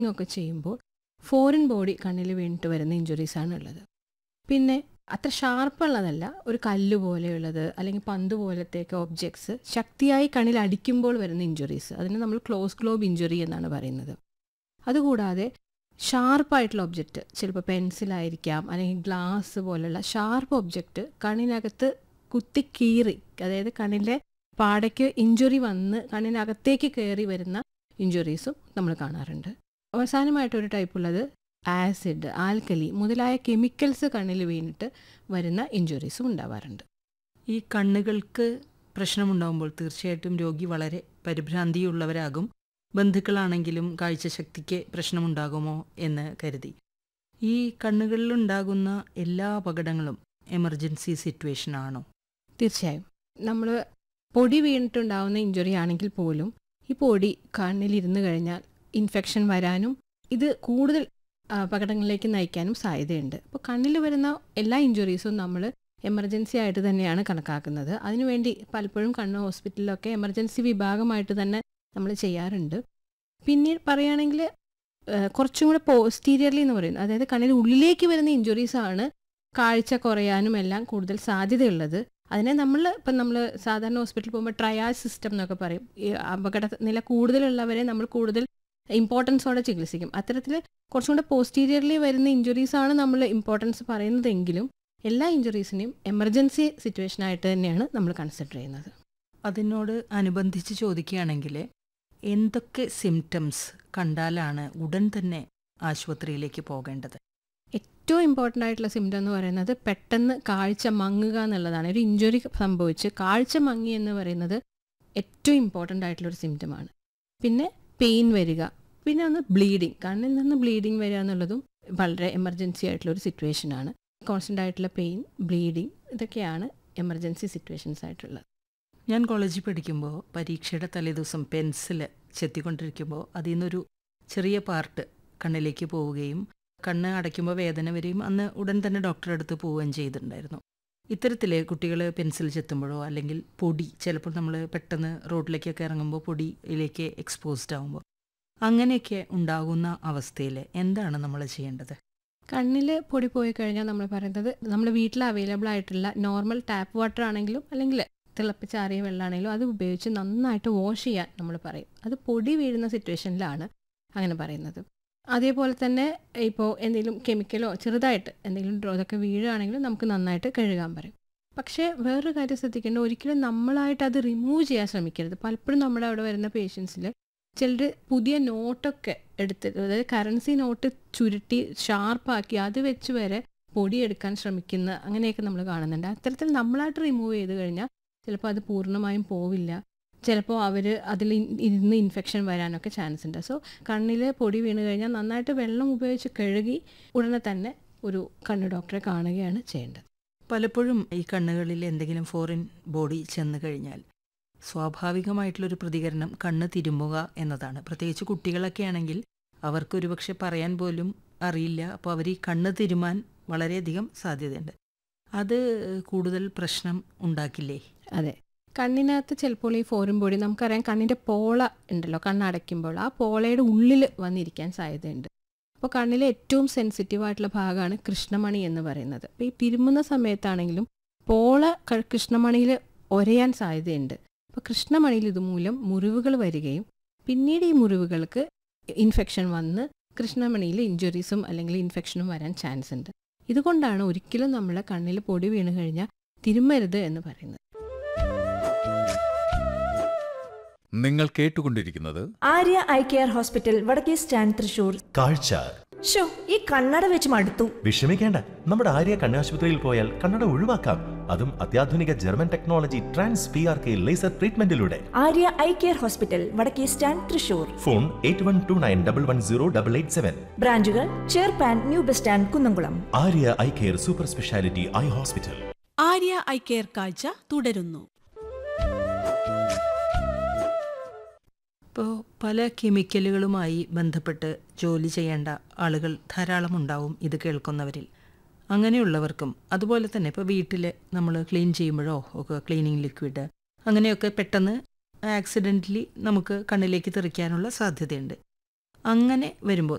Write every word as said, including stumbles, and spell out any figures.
ഒക്കെ ചെയ്യുമ്പോൾ foreign body കണ്ണിൽ വീണിട്ട് വരുന്ന ഇഞ്ചുറീസാണ് ഉള്ളത്. പിന്നെ അത്ര ഷാർപ്പുള്ളതല്ല, ഒരു കല്ല് പോലെയുള്ളത് അല്ലെങ്കിൽ പന്ത് പോലത്തെയൊക്കെ ഒബ്ജക്ട്സ് ശക്തിയായി കണ്ണിൽ അടിക്കുമ്പോൾ വരുന്ന ഇഞ്ചുറീസ്, അതിന് നമ്മൾ ക്ലോസ് ഗ്ലോബ് ഇഞ്ചുറി എന്നാണ് പറയുന്നത്. അതുകൂടാതെ ഷാർപ്പായിട്ടുള്ള ഒബ്ജക്റ്റ്, ചിലപ്പോൾ പെൻസിലായിരിക്കാം അല്ലെങ്കിൽ ഗ്ലാസ് പോലുള്ള ഷാർപ്പ് ഒബ്ജക്റ്റ് കണ്ണിനകത്ത് കുത്തി കീറി, അതായത് കണ്ണിൻ്റെ പാടയ്ക്ക് ഇഞ്ചുറി വന്ന് കണ്ണിനകത്തേക്ക് കയറി വരുന്ന ഇഞ്ചുറീസും നമ്മൾ കാണാറുണ്ട്. അവസാനമായിട്ടൊരു ടൈപ്പുള്ളത് ആസിഡ്, ആൽക്കലി മുതലായ കെമിക്കൽസ് കണ്ണിൽ വീണിട്ട് വരുന്ന ഇഞ്ചുറീസും ഉണ്ടാവാറുണ്ട്. ഈ കണ്ണുകൾക്ക് പ്രശ്നമുണ്ടാകുമ്പോൾ തീർച്ചയായിട്ടും രോഗി വളരെ പരിഭ്രാന്തിയുള്ളവരാകും. ബന്ധുക്കളാണെങ്കിലും കാഴ്ചശക്തിക്ക് പ്രശ്നമുണ്ടാകുമോ എന്ന് കരുതി. ഈ കണ്ണുകളിലുണ്ടാകുന്ന എല്ലാ അപകടങ്ങളും എമർജൻസി സിറ്റുവേഷൻ ആണോ? തീർച്ചയായും. നമ്മൾ പൊടി വീണിട്ടുണ്ടാകുന്ന ഇഞ്ചുറി ആണെങ്കിൽ പോലും ഈ പൊടി കണ്ണിലിരുന്ന് കഴിഞ്ഞാൽ ഇൻഫെക്ഷൻ വരാനും ഇത് കൂടുതൽ അപകടങ്ങളിലേക്ക് നയിക്കാനും സാധ്യതയുണ്ട്. അപ്പോൾ കണ്ണിൽ വരുന്ന എല്ലാ ഇഞ്ചുറീസും നമ്മൾ എമർജൻസി ആയിട്ട് തന്നെയാണ് കണക്കാക്കുന്നത്. അതിനുവേണ്ടി പലപ്പോഴും കണ്ണ് ഹോസ്പിറ്റലിലൊക്കെ എമർജൻസി വിഭാഗമായിട്ട് തന്നെ നമ്മൾ ചെയ്യാറുണ്ട്. പിന്നീട് പറയുകയാണെങ്കിൽ കുറച്ചും കൂടെ പോസ്റ്റീരിയർലി എന്ന് പറയുന്നത്, അതായത് കണ്ണിന് ഉള്ളിലേക്ക് വരുന്ന ഇഞ്ചുറീസാണ് കാഴ്ച കുറയാനും എല്ലാം കൂടുതൽ സാധ്യതയുള്ളത്. അതിനെ നമ്മൾ ഇപ്പം നമ്മൾ സാധാരണ ഹോസ്പിറ്റലിൽ പോകുമ്പോൾ ട്രയാജ് സിസ്റ്റം എന്നൊക്കെ പറയും. ഈ അപകട നില കൂടുതലുള്ളവരെ നമ്മൾ കൂടുതൽ ഇമ്പോർട്ടൻസോടെ ചികിത്സിക്കും. അത്തരത്തിൽ കുറച്ചും കൂടെ പോസ്റ്റീരിയർലി വരുന്ന ഇഞ്ചുറീസാണ് നമ്മൾ ഇമ്പോർട്ടൻസ് പറയുന്നതെങ്കിലും എല്ലാ ഇഞ്ചുറീസിനെയും എമർജൻസി സിറ്റുവേഷനായിട്ട് തന്നെയാണ് നമ്മൾ കൺസിഡർ ചെയ്യുന്നത്. അതിനോട് അനുബന്ധിച്ച് ചോദിക്കുകയാണെങ്കിൽ എന്തൊക്കെ സിംറ്റംസ് കണ്ടാലാണ് ഉടൻ തന്നെ ആശുപത്രിയിലേക്ക് പോകേണ്ടത്? ഏറ്റവും ഇമ്പോർട്ടൻ്റ് ആയിട്ടുള്ള സിംറ്റം എന്ന് പറയുന്നത് പെട്ടെന്ന് കാഴ്ച മങ്ങുക എന്നുള്ളതാണ്. ഒരു ഇഞ്ചുറി സംഭവിച്ച് കാഴ്ച മങ്ങി എന്ന് പറയുന്നത് ഏറ്റവും ഇമ്പോർട്ടൻ്റ് ആയിട്ടുള്ളൊരു സിംറ്റമാണ്. പിന്നെ പെയിൻ വരിക, പിന്നെ ഒന്ന് ബ്ലീഡിങ്, കണ്ണിൽ നിന്ന് ബ്ലീഡിങ് വരിക എന്നുള്ളതും വളരെ എമർജൻസി ആയിട്ടുള്ളൊരു സിറ്റുവേഷനാണ്. കോൺസ്റ്റൻ്റ് ആയിട്ടുള്ള പെയിൻ, ബ്ലീഡിങ്, ഇതൊക്കെയാണ് എമർജൻസി സിറ്റുവേഷൻസ് ആയിട്ടുള്ളത്. ഞാൻ കോളേജിൽ പഠിക്കുമ്പോൾ പരീക്ഷയുടെ തലേദിവസം പെൻസിൽ ചെത്തിക്കൊണ്ടിരിക്കുമ്പോൾ അതിൽ നിന്നൊരു ചെറിയ പാർട്ട് കണ്ണിലേക്ക് പോവുകയും കണ്ണ് അടയ്ക്കുമ്പോൾ വേദന വരികയും അന്ന് ഉടൻ തന്നെ ഡോക്ടറെ അടുത്ത് പോവുകയും ചെയ്തിട്ടുണ്ടായിരുന്നു. ഇത്തരത്തിൽ കുട്ടികൾ പെൻസിൽ ചെത്തുമ്പോഴോ അല്ലെങ്കിൽ പൊടി, ചിലപ്പോൾ നമ്മൾ പെട്ടെന്ന് റോഡിലേക്കൊക്കെ ഇറങ്ങുമ്പോൾ പൊടിയിലേക്ക് എക്സ്പോസ്ഡ് ആകുമ്പോൾ അങ്ങനെയൊക്കെ ഉണ്ടാകുന്ന അവസ്ഥയിൽ എന്താണ് നമ്മൾ ചെയ്യേണ്ടത്? കണ്ണിൽ പൊടി പോയി കഴിഞ്ഞാൽ നമ്മൾ പറയുന്നത് നമ്മൾ വീട്ടിൽ അവൈലബിൾ ആയിട്ടുള്ള നോർമൽ ടാപ്പ് വാട്ടർ ആണെങ്കിലും അല്ലെങ്കിൽ തിളപ്പിച്ചാറിയ വെള്ളമാണെങ്കിലും അത് ഉപയോഗിച്ച് നന്നായിട്ട് വാഷ് ചെയ്യാൻ നമ്മൾ പറയും. അത് പൊടി വീഴുന്ന സിറ്റുവേഷനിലാണ് അങ്ങനെ പറയുന്നത്. അതേപോലെ തന്നെ ഇപ്പോൾ എന്തെങ്കിലും കെമിക്കലോ ചെറുതായിട്ട് എന്തെങ്കിലും ഇതൊക്കെ വീഴുകയാണെങ്കിലും നമുക്ക് നന്നായിട്ട് കഴുകാൻ പറയും. പക്ഷേ വേറൊരു കാര്യം ശ്രദ്ധിക്കേണ്ട, ഒരിക്കലും നമ്മളായിട്ട് അത് റിമൂവ് ചെയ്യാൻ ശ്രമിക്കരുത്. പലപ്പോഴും നമ്മുടെ അവിടെ വരുന്ന പേഷ്യൻസിൽ ചിലർ പുതിയ നോട്ടൊക്കെ എടുത്തിട്ട്, അതായത് കറൻസി നോട്ട് ചുരുട്ടി ഷാർപ്പാക്കി അത് വെച്ച് വരെ പൊടിയെടുക്കാൻ ശ്രമിക്കുന്ന അങ്ങനെയൊക്കെ നമ്മൾ കാണുന്നുണ്ട്. അത്തരത്തിൽ നമ്മളായിട്ട് റിമൂവ് ചെയ്ത് കഴിഞ്ഞാൽ ചിലപ്പോൾ അത് പൂർണ്ണമായും പോവില്ല. ചിലപ്പോൾ അവർ അതിൽ ഇരുന്ന് ഇൻഫെക്ഷൻ വരാനൊക്കെ ചാൻസ് ഉണ്ട്. സോ കണ്ണിൽ പൊടി വീണ് കഴിഞ്ഞാൽ നന്നായിട്ട് വെള്ളം ഉപയോഗിച്ച് കഴുകി ഉടനെ തന്നെ ഒരു കണ്ണ് ഡോക്ടറെ കാണുകയാണ് ചെയ്യേണ്ടത്. പലപ്പോഴും ഈ കണ്ണുകളിൽ എന്തെങ്കിലും ഫോറിൻ ബോഡി ചെന്ന് കഴിഞ്ഞാൽ സ്വാഭാവികമായിട്ടുള്ളൊരു പ്രതികരണം കണ്ണ് തിരുമ്മുക എന്നതാണ്. പ്രത്യേകിച്ച് കുട്ടികളൊക്കെ ആണെങ്കിൽ അവർക്കൊരു പക്ഷെ പറയാൻ പോലും അറിയില്ല. അപ്പോൾ അവർ ഈ കണ്ണ് തിരുമാൻ വളരെയധികം സാധ്യതയുണ്ട്. അത് കൂടുതൽ പ്രശ്നം ഉണ്ടാക്കില്ലേ? അതെ, കണ്ണിനകത്ത് ചിലപ്പോൾ ഈ ഫോറിൻ ബോഡി, നമുക്കറിയാം കണ്ണിൻ്റെ പോള ഉണ്ടല്ലോ, കണ്ണടയ്ക്കുമ്പോൾ ആ പോളയുടെ ഉള്ളിൽ വന്നിരിക്കാൻ സാധ്യതയുണ്ട്. അപ്പോൾ കണ്ണിലെ ഏറ്റവും സെൻസിറ്റീവ് ആയിട്ടുള്ള ഭാഗമാണ് കൃഷ്ണമണി എന്ന് പറയുന്നത്. അപ്പോൾ ഈ തിരുമുന്ന സമയത്താണെങ്കിലും പോള കൃഷ്ണമണിയിൽ ഒരയാൻ സാധ്യതയുണ്ട്. അപ്പോൾ കൃഷ്ണമണിയിൽ ഇതുമൂലം മുറിവുകൾ വരികയും പിന്നീട് ഈ മുറിവുകൾക്ക് ഇൻഫെക്ഷൻ വന്ന് കൃഷ്ണമണിയിൽ ഇഞ്ചുറീസും അല്ലെങ്കിൽ ഇൻഫെക്ഷനും വരാൻ ചാൻസ് ഉണ്ട്. ഇതുകൊണ്ടാണ് ഒരിക്കലും നമ്മളെ കണ്ണിൽ പൊടി വീണ് കഴിഞ്ഞാൽ തിരുമ്മരുത് എന്ന് പറയുന്നത്. നിങ്ങൾ കേട്ടുകൊണ്ടിരിക്കുന്നത് ആര്യ ഐ കെയർ ഹോസ്പിറ്റൽ, വടക്കേ സ്റ്റാൻഡ്, തൃശൂർ. കാഴ്ച. ഷോ, ഈ കണ്ണട വെച്ച് മടുത്തു. വിഷമിക്കേണ്ട, നമ്മുടെ ആര്യ കണ്ണാശുപത്രിയിൽ പോയാൽ കണ്ണട ഒഴിവാക്കാം. അതും അത്യാധുനിക German technology trans P R K laser ട്രീറ്റ്മെന്റിലൂടെ. Arya eye care hospital, വടക്കേ stand, Thrissur. Phone eight one two nine double one zero double eight seven. ബ്രാഞ്ചുകൾ ചേർപ്പാൻ, new bus stand, Kunnamkulam. Arya eye care super speciality eye hospital. Arya eye care കാഴ്ച തുടരുന്നു. ഇപ്പോൾ പല കെമിക്കലുകളുമായി ബന്ധപ്പെട്ട് ജോലി ചെയ്യേണ്ട ആളുകൾ ധാരാളം ഉണ്ടാവും ഇത് കേൾക്കുന്നവരിൽ. അങ്ങനെയുള്ളവർക്കും അതുപോലെ തന്നെ ഇപ്പോൾ വീട്ടിൽ നമ്മൾ ക്ലീൻ ചെയ്യുമ്പോഴോ ഒക്കെ ക്ലീനിങ് ലിക്വിഡ് അങ്ങനെയൊക്കെ പെട്ടെന്ന് ആക്സിഡൻ്റലി നമുക്ക് കണ്ണിലേക്ക് തെറിക്കാനുള്ള സാധ്യതയുണ്ട്. അങ്ങനെ വരുമ്പോൾ